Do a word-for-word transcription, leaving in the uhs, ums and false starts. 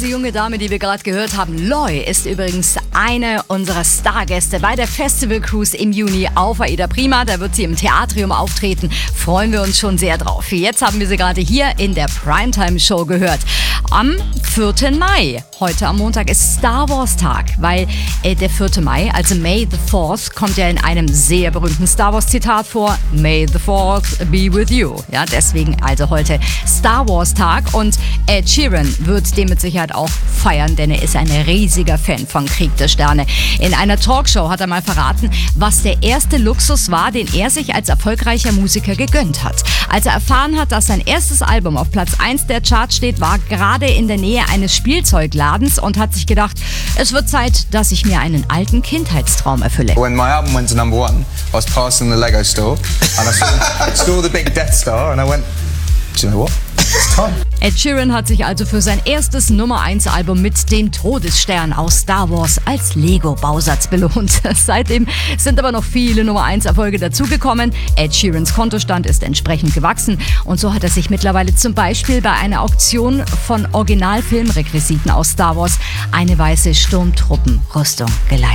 Diese junge Dame, die wir gerade gehört haben, Loi, ist übrigens eine unserer Stargäste bei der Festival Cruise im Juni auf Aida Prima. Da wird sie im Theatrium auftreten. Freuen wir uns schon sehr drauf. Jetzt haben wir sie gerade hier in der Primetime Show gehört. Am vierten Mai, heute am Montag, ist Star Wars Tag, weil äh, der vierte Mai, also May the fourth, kommt ja in einem sehr berühmten Star Wars Zitat vor. May the fourth be with you. Ja, deswegen also heute Star Wars Tag, und Ed Sheeran wird den mit Sicherheit auch feiern, denn er ist ein riesiger Fan von Krieg der Sterne. In einer Talkshow hat er mal verraten, was der erste Luxus war, den er sich als erfolgreicher Musiker gegönnt hat. Als er erfahren hat, dass sein erstes Album auf Platz eins der Charts steht, war gerade in der Nähe eines Spielzeugladens und hat sich gedacht, es wird Zeit, dass ich mir einen alten Kindheitstraum erfülle. When my album went to number one, I was passing the Lego store and I saw, saw the big Death Star and I went, do you know what? It's time. Ed Sheeran hat sich also für sein erstes Nummer eins Album mit dem Todesstern aus Star Wars als Lego-Bausatz belohnt. Seitdem sind aber noch viele Nummer eins Erfolge dazugekommen. Ed Sheerans Kontostand ist entsprechend gewachsen und so hat er sich mittlerweile zum Beispiel bei einer Auktion von Original-Filmrequisiten aus Star Wars eine weiße Sturmtruppenrüstung geleistet.